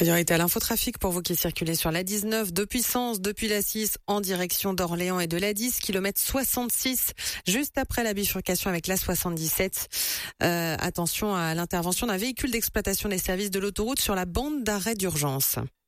Priorité à l'infotrafic pour vous qui circulez sur la 19 depuis Sens, depuis la 6 en direction d'Orléans et de la 10, kilomètre 66, juste après la bifurcation avec la 77. Attention à l'intervention d'un véhicule d'exploitation des services de l'autoroute sur la bande d'arrêt d'urgence.